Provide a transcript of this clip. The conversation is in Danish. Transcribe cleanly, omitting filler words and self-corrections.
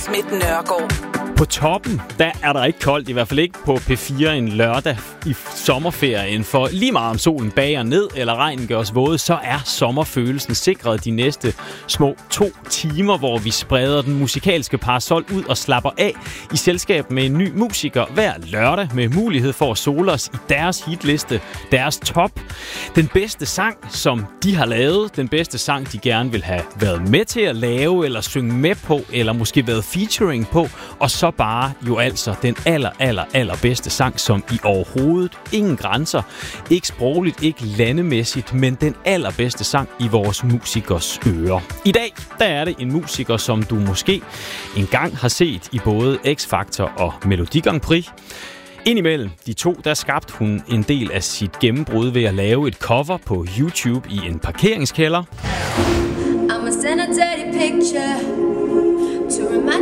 Schmidt Nørgaard. På toppen, der er der ikke koldt, i hvert fald ikke på P4 en lørdag i sommerferien. For lige meget om solen bager ned, eller regnen gør os våde, så er sommerfølelsen sikret de næste små 2 timer, hvor vi spreder den musikalske parasol ud og slapper af i selskab med en ny musiker hver lørdag med mulighed for at sole os i deres hitliste, deres top. Den bedste sang, som de har lavet, den bedste sang, de gerne vil have været med til at lave, eller synge med på, eller måske været featuring på, og så bare jo altså den allerbedste sang, som i overhovedet ingen grænser, ikke sprogligt, ikke landemæssigt, men den allerbedste sang i vores musikers ører. I dag, der er det en musiker, som du måske engang har set i både X-Factor og Melodi Grand Prix. Indimellem de to, der skabte hun en del af sit gennembrud ved at lave et cover på YouTube i en parkeringskælder. I'm a sanitary picture to remind